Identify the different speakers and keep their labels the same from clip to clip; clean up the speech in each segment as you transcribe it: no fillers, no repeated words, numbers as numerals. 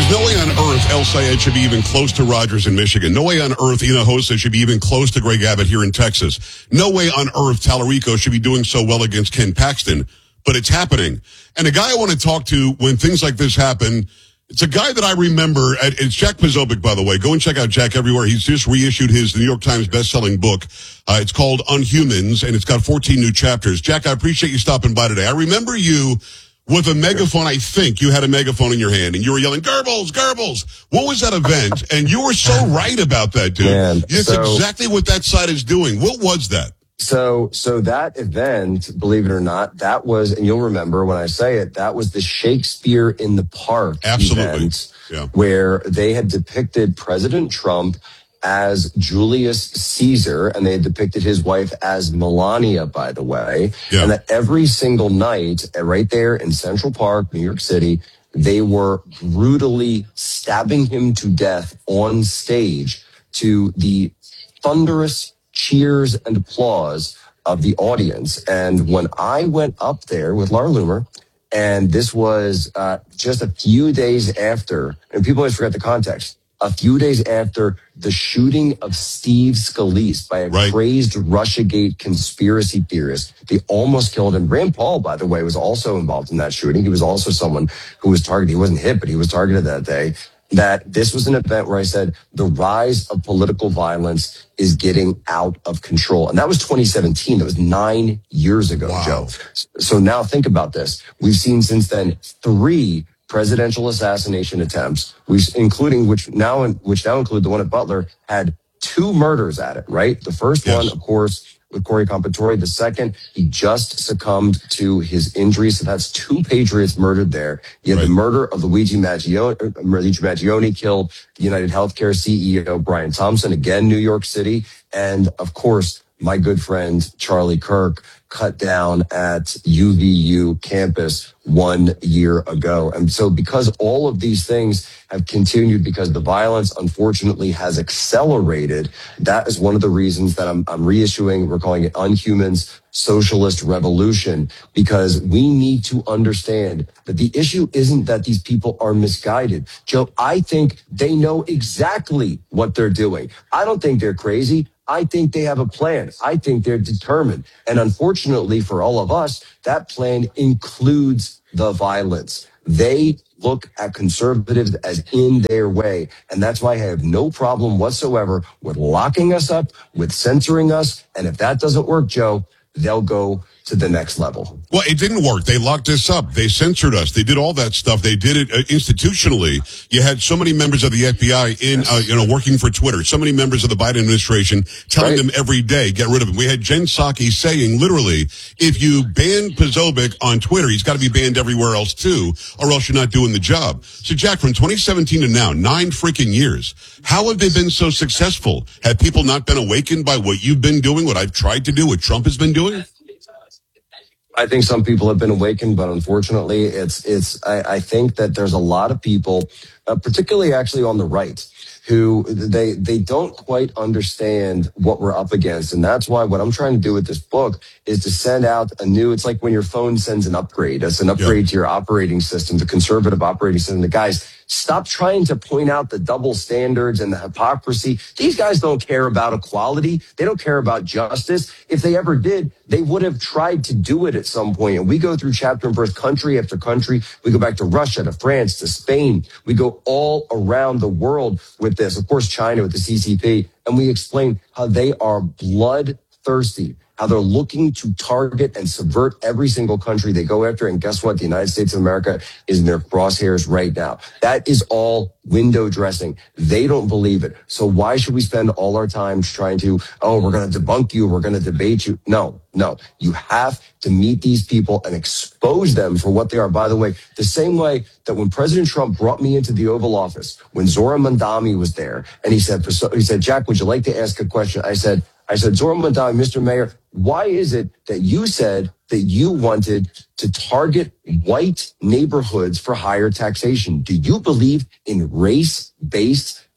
Speaker 1: There's no way on earth El Sayed should be even close to Rogers in Michigan. No way on earth Ina Hosa should be even close to Greg Abbott here in Texas. No way on earth Tallarico should be doing so well against Ken Paxton. But it's happening. And a guy I want to talk to when things like this happen, it's a guy that I remember. It's Jack Posobiec, by the way. Go and check out Jack everywhere. He's just reissued his New York Times best-selling book. It's called Unhumans, and it's got 14 new chapters. Jack, I appreciate you stopping by today. I remember you with a megaphone. I think you had a megaphone in your hand, and you were yelling, Goebbels, Goebbels. What was that event? And you were so right about that, dude.
Speaker 2: Man,
Speaker 1: It's exactly what that side is doing. What was that?
Speaker 2: So that event, believe it or not, that was, and you'll remember when I say it, that was the Shakespeare in the Park event, where they had depicted President Trump as Julius Caesar, and they had depicted his wife as Melania, by the way, and that every single night, right there in Central Park, New York City, they were brutally stabbing him to death on stage to the thunderous cheers and applause of the audience. And when I went up there with Laura Loomer, and this was just a few days after, and people always forget the context, a few days after the shooting of Steve Scalise by a crazed Russiagate conspiracy theorist. They almost killed him. Rand Paul, by the way, was also involved in that shooting. He was also someone who was targeted. He wasn't hit, but he was targeted that day. That this was an event where I said the rise of political violence is getting out of control. And that was 2017. That was 9 years ago, Joe. So now think about this. We've seen since then 3 presidential assassination attempts, which now include the one at Butler, had 2 murders at it, right? The first one, of course, with Corey Compatore. The second, he just succumbed to his injuries. So that's 2 patriots murdered there. You had the murder of Luigi Maggioni killed the United Healthcare CEO, Brian Thompson, again, New York City. And of course, my good friend, Charlie Kirk, cut down at UVU campus 1 year ago. And so because all of these things have continued, because the violence unfortunately has accelerated, that is one of the reasons that I'm reissuing, we're calling it Unhumans Socialist Revolution, because we need to understand that the issue isn't that these people are misguided. Joe, I think they know exactly what they're doing. I don't think they're crazy. I think they have a plan. I think they're determined. And unfortunately for all of us, that plan includes the violence. They look at conservatives as in their way. And that's why I have no problem whatsoever with locking us up, with censoring us. And if that doesn't work, Joe, they'll go to the next level.
Speaker 1: Well, it didn't work. They locked us up. They censored us. They did all that stuff. They did it institutionally. You had so many members of the FBI working for Twitter, so many members of the Biden administration telling them every day, get rid of him. We had Jen Psaki saying, literally, if you ban Posobiec on Twitter, he's got to be banned everywhere else too, or else you're not doing the job. So, Jack, from 2017 to now, 9 freaking years, how have they been so successful? Have people not been awakened by what you've been doing, what I've tried to do, what Trump has been doing?
Speaker 2: I think some people have been awakened, but unfortunately, I think that there's a lot of people, particularly actually on the right, who they don't quite understand what we're up against. And that's why what I'm trying to do with this book is to send out it's like when your phone sends an upgrade. It's an upgrade to your operating system, the conservative operating system. The guys, stop trying to point out the double standards and the hypocrisy. These guys don't care about equality. They don't care about justice. If they ever did, they would have tried to do it at some point. And we go through chapter and verse, country after country. We go back to Russia, to France, to Spain. We go all around the world with this. Of course, China with the CCP. And we explain how they are bloodthirsty, how they're looking to target and subvert every single country they go after. And guess what? The United States of America is in their crosshairs right now. That is all window dressing. They don't believe it. So why should we spend all our time trying to, we're going to debunk you, we're going to debate you? No. You have to meet these people and expose them for what they are. By the way, the same way that when President Trump brought me into the Oval Office, when Zora Mandami was there, and he said, Jack, would you like to ask a question? I said, Zora Mandami, Mr. Mayor, why is it that you said that you wanted to target white neighborhoods for higher taxation? Do you believe in race-based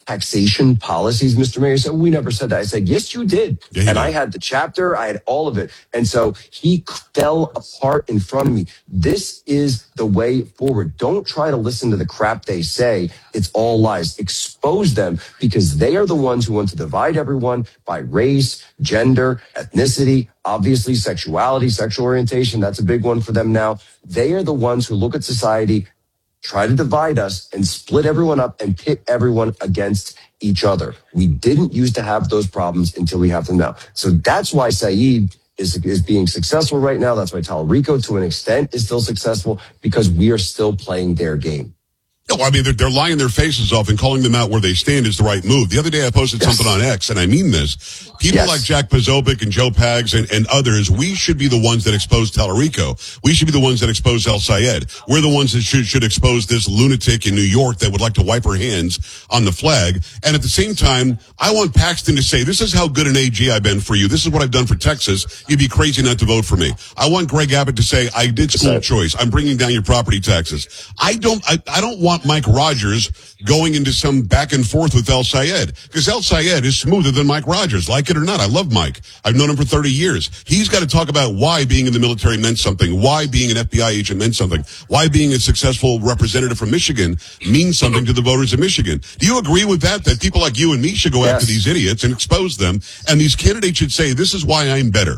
Speaker 2: taxation policies, Mr. Mayor. So we never said that. I said, yes, you did.
Speaker 1: Yeah,
Speaker 2: and I had the chapter, I had all of it. And so he fell apart in front of me. This is the way forward. Don't try to listen to the crap they say. It's all lies. Expose them, because they are the ones who want to divide everyone by race, gender, ethnicity, obviously sexuality, sexual orientation. That's a big one for them now. They are the ones who look at society, try to divide us and split everyone up and pit everyone against each other. We didn't used to have those problems until we have them now. So that's why Saeed is being successful right now. That's why Tallarico, to an extent, is still successful, because we are still playing their game.
Speaker 1: No, I mean, they're lying their faces off, and calling them out where they stand is the right move. The other day I posted something on X, and I mean this. People like Jack Posobiec and Joe Pags and others, we should be the ones that expose Tallarico. We should be the ones that expose El Sayed. We're the ones that should expose this lunatic in New York that would like to wipe her hands on the flag. And at the same time, I want Paxton to say, this is how good an AG I've been for you. This is what I've done for Texas. You'd be crazy not to vote for me. I want Greg Abbott to say, I did school choice. I'm bringing down your property taxes. I don't want Mike Rogers going into some back and forth with El Sayed, because El Sayed is smoother than Mike Rogers. Like it or not, I love Mike. I've known him for 30 years. He's got to talk about why being in the military meant something, why being an FBI agent meant something, why being a successful representative from Michigan means something to the voters of Michigan. Do you agree with that people like you and me should go after these idiots and expose them, and these candidates should say, this is why I'm better?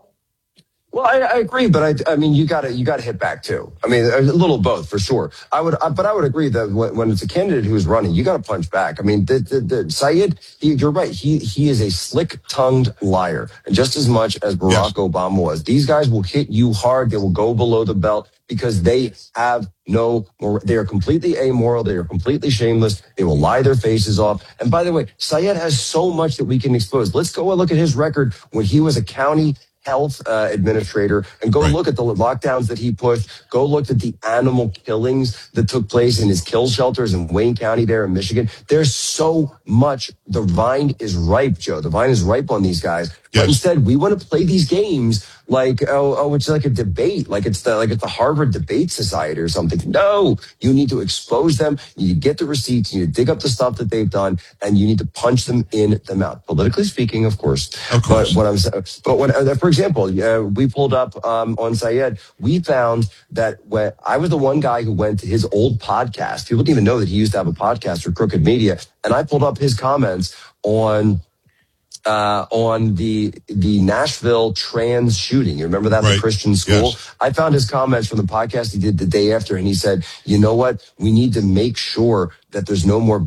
Speaker 2: Well, I agree, but I mean, you got to hit back too. I mean, a little of both for sure. But I would agree that when it's a candidate who's running, you got to punch back. I mean, the Saeed, you're right. He is a slick-tongued liar, and just as much as Barack Obama was. These guys will hit you hard. They will go below the belt, because they have they are completely amoral. They are completely shameless. They will lie their faces off. And by the way, Saeed has so much that we can expose. Let's go and look at his record when he was a county health administrator, and go look at the lockdowns that he pushed. Go look at the animal killings that took place in his kill shelters in Wayne County there in Michigan. There's so much. The vine is ripe, Joe. The vine is ripe on these guys. But instead, we want to play these games like, it's like a debate, like it's the Harvard Debate Society or something. No, you need to expose them. You need to get the receipts. You need to dig up the stuff that they've done, and you need to punch them in the mouth. Politically speaking, of course. But for example, we pulled up on Saeed. We found that when I was the one guy who went to his old podcast. People didn't even know that he used to have a podcast for Crooked Media, and I pulled up his comments on the Nashville trans shooting. You remember that, the Christian school? Yes. I found his comments from the podcast he did the day after, and he said, you know what? We need to make sure that there's no more